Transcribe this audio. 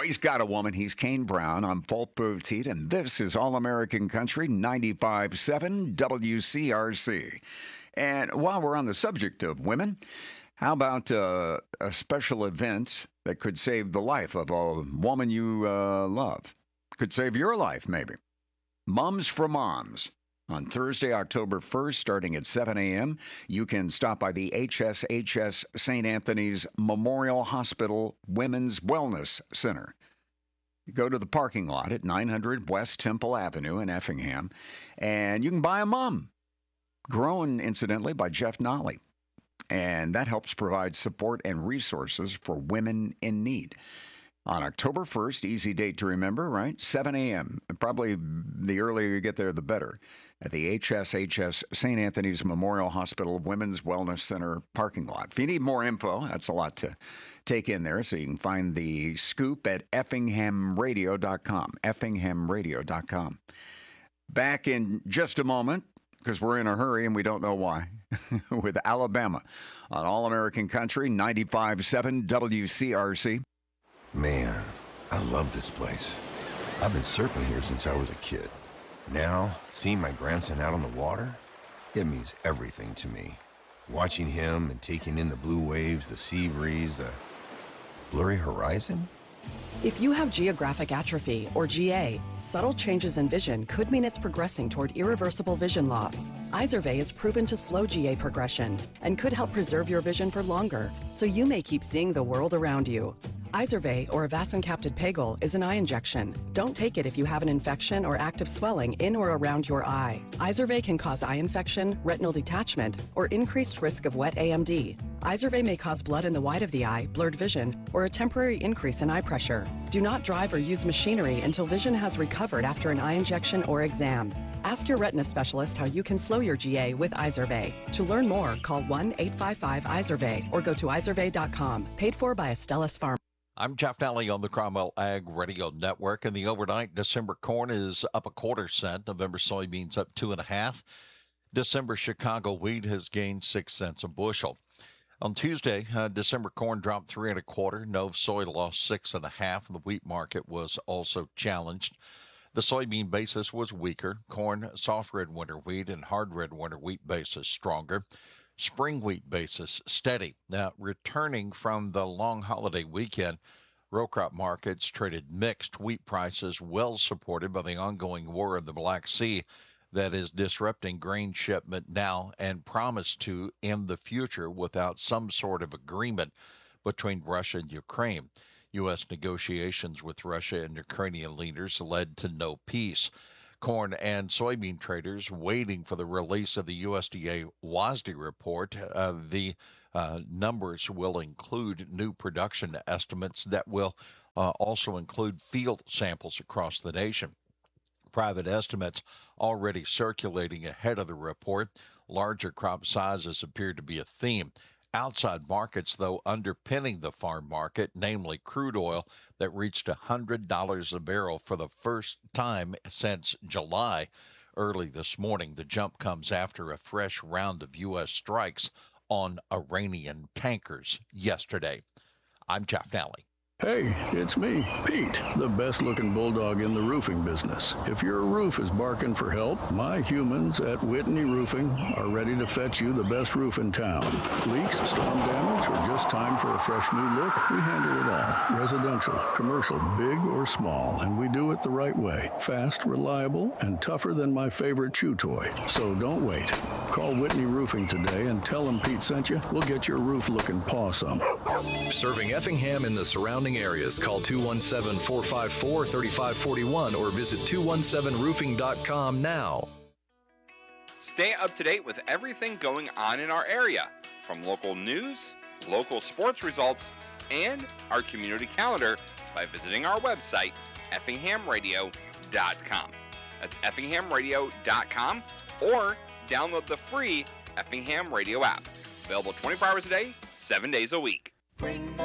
he's got a woman. He's Kane Brown on Bulletproof Heat, and this is All-American Country 95.7 WCRC. And while we're on the subject of women, how about a special event that could save the life of a woman you love? Could save your life, maybe. Mums for Moms. On Thursday, October 1st, starting at 7 a.m., you can stop by the HSHS St. Anthony's Memorial Hospital Women's Wellness Center. Go to the parking lot at 900 West Temple Avenue in Effingham, and you can buy a mum, grown, incidentally, by Jeff Nolly. And that helps provide support and resources for women in need. On October 1st, easy date to remember, right? 7 a.m. Probably the earlier you get there, the better. At the HSHS St. Anthony's Memorial Hospital Women's Wellness Center parking lot. If you need more info, that's a lot to take in there, so you can find the scoop at effinghamradio.com, effinghamradio.com. Back in just a moment, because we're in a hurry and we don't know why, with Alabama on All-American Country 95.7 WCRC. Man, I love this place. I've been surfing here since I was a kid. Now, seeing my grandson out on the water, it means everything to me. Watching him and taking in the blue waves, the sea breeze, the blurry horizon. If you have geographic atrophy, or GA, subtle changes in vision could mean it's progressing toward irreversible vision loss. Izervay is proven to slow GA progression and could help preserve your vision for longer, so you may keep seeing the world around you. Izervay, or avacincaptad pegol, is an eye injection. Don't take it if you have an infection or active swelling in or around your eye. Izervay can cause eye infection, retinal detachment, or increased risk of wet AMD. Izervay may cause blood in the white of the eye, blurred vision, or a temporary increase in eye pressure. Do not drive or use machinery until vision has recovered after an eye injection or exam. Ask your retina specialist how you can slow your GA with Izervay. To learn more, call 1-855-IZERVAY or go to izervay.com. Paid for by Astellas Pharma. I'm Jeff Nally on the Cromwell Ag Radio Network, and the overnight December corn is up 1/4 cent. November soybeans up 2.5. December Chicago wheat has gained 6 cents a bushel. On Tuesday, December corn dropped 3 1/4. Nove soy lost 6.5. The wheat market was also challenged. The soybean basis was weaker. Corn, soft red winter wheat, and hard red winter wheat basis stronger. Spring wheat basis steady. Now, returning from the long holiday weekend, row crop markets traded mixed. Wheat prices well supported by the ongoing war in the Black Sea that is disrupting grain shipment now and promised to in the future without some sort of agreement between Russia and Ukraine. U.S. negotiations with Russia and Ukrainian leaders led to no peace. Corn and soybean traders waiting for the release of the USDA WASDE report. The numbers will include new production estimates that will also include field samples across the nation. Private estimates already circulating ahead of the report. Larger crop sizes appear to be a theme. Outside markets, though, underpinning the farm market, namely crude oil that reached $100 a barrel for the first time since July. Early this morning, the jump comes after a fresh round of U.S. strikes on Iranian tankers yesterday. I'm Jeff Nally. Hey, it's me, Pete, the best-looking bulldog in the roofing business. If your roof is barking for help, my humans at Whitney Roofing are ready to fetch you the best roof in town. Leaks, storm damage, or just time for a fresh new look, we handle it all. Residential, commercial, big or small, and we do it the right way. Fast, reliable, and tougher than my favorite chew toy. So don't wait. Call Whitney Roofing today and tell them Pete sent you. We'll get your roof looking pawsome. Serving Effingham and the surrounding areas. Call 217-454-3541 or visit 217roofing.com now. Stay up to date with everything going on in our area, from local news, local sports results, and our community calendar by visiting our website, effinghamradio.com. That's effinghamradio.com, or download the free Effingham Radio app. Available 24 hours a day, 7 days a week. Bring the